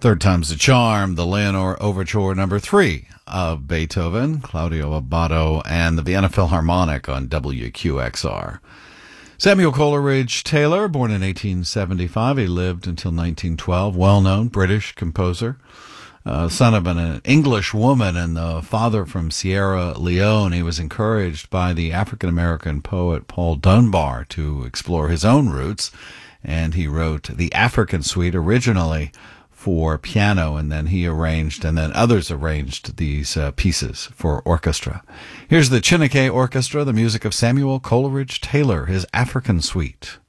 Third time's a charm, the Leonore Overture number 3 of Beethoven, Claudio Abbado, and the Vienna Philharmonic on WQXR. Samuel Coleridge Taylor, born in 1875, he lived until 1912, well-known British composer, son of an English woman and the father from Sierra Leone. He was encouraged by the African-American poet Paul Dunbar to explore his own roots, and he wrote the African Suite originally for piano, and then he arranged, and then others arranged these pieces for orchestra. Here's the Chineke Orchestra, the music of Samuel Coleridge Taylor, his African Suite.